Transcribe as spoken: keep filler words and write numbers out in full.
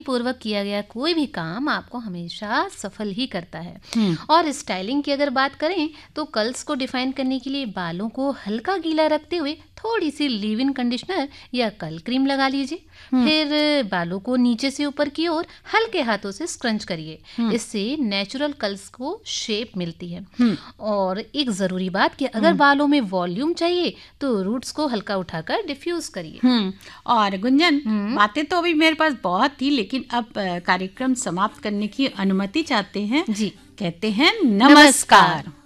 पूर्वक किया गया कोई भी काम आपको हमेशा सफल ही करता है। हम्म, और स्टाइलिंग की अगर बात करें तो कर्ल्स को डिफाइन करने के लिए बालों को हल्का गीला रखते हुए थोड़ी सी लीव इन कंडीशनर या कर्ल क्रीम लगा लीजिए। हम्म, फिर बालों को नीचे से ऊपर की ओर हल्के हाथों से स्क्रंच करिए। हम्म, इससे नेचुरल कर्ल्स को शेप मिलती है। हम्म, और एक ज़रूरी बात कि अगर हम्म, बालों में वॉल्यूम चाहिए तो रूट्स को हल्का उठाकर डिफ्यूज करिए। हम्म। और गुंजन, हम्म बातें तो अभी मेरे पास बहुत थी, लेकिन अब अ, कार्यक्रम समाप्त करने की अनुमति चाहते हैं। जी, कहते हैं नमस्कार। नमस्कार।